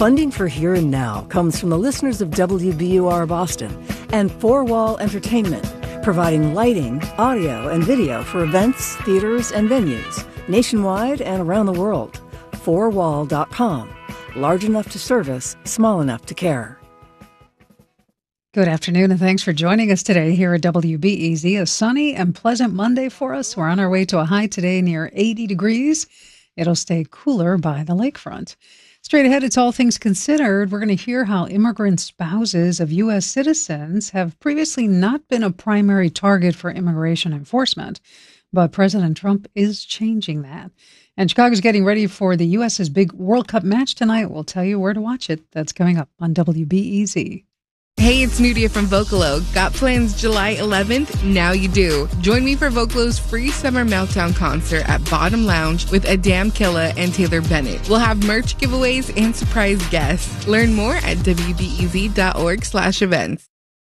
Funding for Here and Now comes from the listeners of WBUR Boston and Four Wall Entertainment, providing lighting, audio, and video for events, theaters, and venues nationwide and around the world. Fourwall.com. Large enough to service, small enough to care. Good afternoon, and thanks for joining us today here at WBEZ. A sunny and pleasant Monday for us. We're on our way to a high today near 80 degrees. It'll stay cooler by the lakefront. Straight ahead, it's All Things Considered. We're going to hear how immigrant spouses of U.S. citizens have previously not been a primary target for immigration enforcement. But President Trump is changing that. And Chicago's getting ready for the U.S.'s big World Cup match tonight. We'll tell you where to watch it. That's coming up on WBEZ. Hey, it's Nudia from Vocalo. Got plans July 11th? Now you do. Join me for Vocalo's free Summer Meltdown concert at Bottom Lounge with Adam Killa and Taylor Bennett. We'll have merch giveaways and surprise guests. Learn more at wbez.org/events.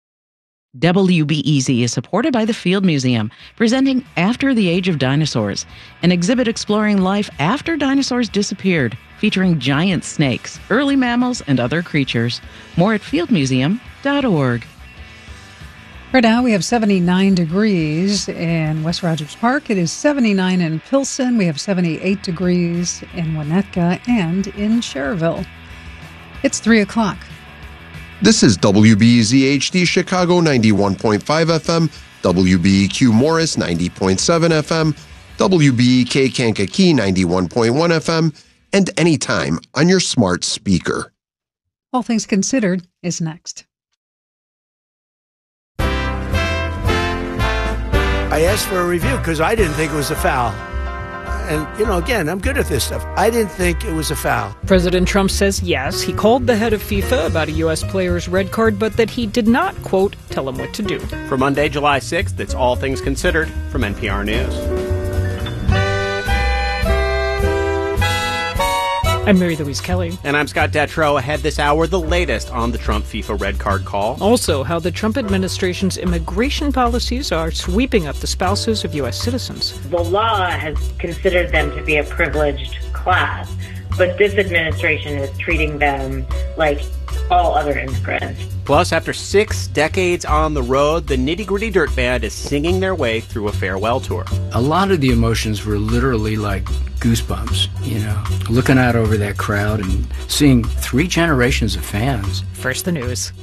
WBEZ is supported by the Field Museum, presenting After the Age of Dinosaurs, an exhibit exploring life after dinosaurs disappeared, featuring giant snakes, early mammals, and other creatures. More at fieldmuseum.org. Right now, we have 79 degrees in West Rogers Park. It is 79 in Pilsen. We have 78 degrees in Winnetka and in Cherville. It's 3 o'clock. This is WBEZ HD Chicago 91.5 FM, WBEQ Morris 90.7 FM, WBEK Kankakee 91.1 FM, and anytime on your smart speaker. All Things Considered is next. I asked for a review because I didn't think it was a foul. And, again, I'm good at this stuff. I didn't think it was a foul. President Trump says yes, he called the head of FIFA about a U.S. player's red card, but that he did not, quote, tell him what to do. For Monday, July 6th, it's All Things Considered from NPR News. I'm Mary Louise Kelly. And I'm Scott Detrow. Ahead this hour, the latest on the Trump FIFA red card call. Also, how the Trump administration's immigration policies are sweeping up the spouses of U.S. citizens. The law has considered them to be a privileged class, but this administration is treating them like all other immigrants. Plus, after 6 decades on the road, the Nitty Gritty Dirt Band is singing their way through a farewell tour. A lot of the emotions were literally like goosebumps, looking out over that crowd and seeing 3 generations of fans. First, the news.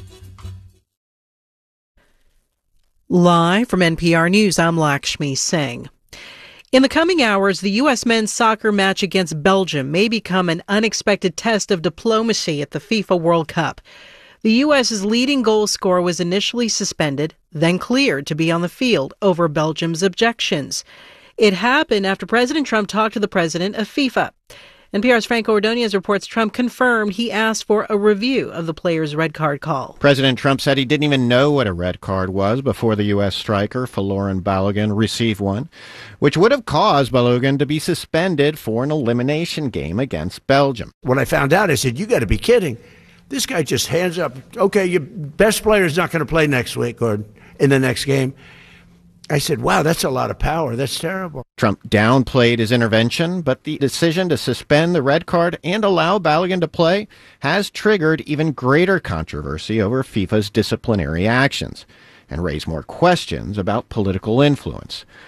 Live from NPR News, I'm Lakshmi Singh. In the coming hours, the U.S. men's soccer match against Belgium may become an unexpected test of diplomacy at the FIFA World Cup. The U.S.'s leading goal scorer was initially suspended, then cleared to be on the field over Belgium's objections. It happened after President Trump talked to the president of FIFA. NPR's Franco Ordonez reports Trump confirmed he asked for a review of the player's red card call. President Trump said he didn't even know what a red card was before the U.S. striker, Folarin Balogun, received one, which would have caused Balogun to be suspended for an elimination game against Belgium. When I found out, I said, you got to be kidding. This guy just hands up, okay, your best player is not going to play next week or in the next game. I said, wow, that's a lot of power. That's terrible. Trump downplayed his intervention, but the decision to suspend the red card and allow Balogun to play has triggered even greater controversy over FIFA's disciplinary actions and raised more questions about political influence.